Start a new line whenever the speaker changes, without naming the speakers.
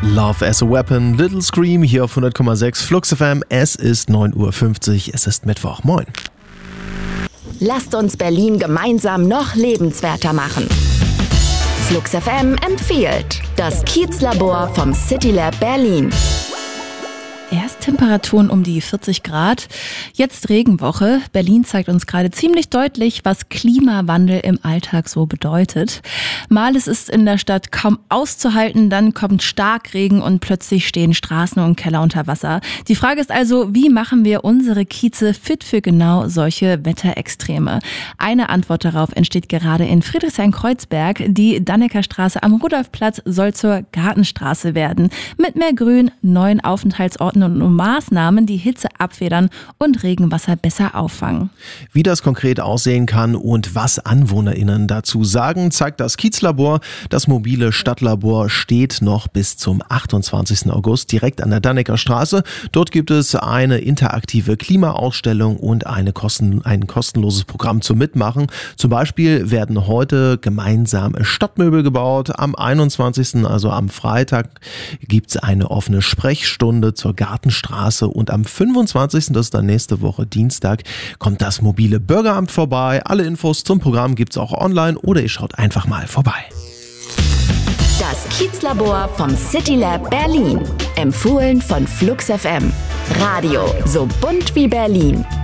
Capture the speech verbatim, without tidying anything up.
Love as a Weapon, Little Scream hier auf hundert Komma sechs Flux F M. Es ist neun Uhr fünfzig, es ist Mittwoch. Moin.
Lasst uns Berlin gemeinsam noch lebenswerter machen. Flux F M empfiehlt das Kiezlabor vom CityLab Berlin.
Erst Temperaturen um die vierzig Grad, jetzt Regenwoche. Berlin zeigt uns gerade ziemlich deutlich, was Klimawandel im Alltag so bedeutet. Mal ist es in der Stadt kaum auszuhalten, dann kommt Starkregen und plötzlich stehen Straßen und Keller unter Wasser. Die Frage ist also, wie machen wir unsere Kieze fit für genau solche Wetterextreme? Eine Antwort darauf entsteht gerade in Friedrichshain-Kreuzberg. Die Dannekerstraße am Rudolfplatz soll zur Gartenstraße werden. Mit mehr Grün, neuen Aufenthaltsorten und Maßnahmen, die Hitze abfedern und Regenwasser besser auffangen.
Wie das konkret aussehen kann und was AnwohnerInnen dazu sagen, zeigt das Kiezlabor. Das mobile Stadtlabor steht noch bis zum achtundzwanzigsten August direkt an der Danneker Straße. Dort gibt es eine interaktive Klimaausstellung und eine Kosten, ein kostenloses Programm zum Mitmachen. Zum Beispiel werden heute gemeinsam Stadtmöbel gebaut. Am einundzwanzigsten, also am Freitag, gibt es eine offene Sprechstunde zur Gartenstraße und am fünfundzwanzigsten, das ist dann nächste Woche Dienstag, kommt das mobile Bürgeramt vorbei. Alle Infos zum Programm gibt es auch online oder ihr schaut einfach mal vorbei.
Das Kiezlabor vom CityLab Berlin. Empfohlen von Flux F M. Radio so bunt wie Berlin.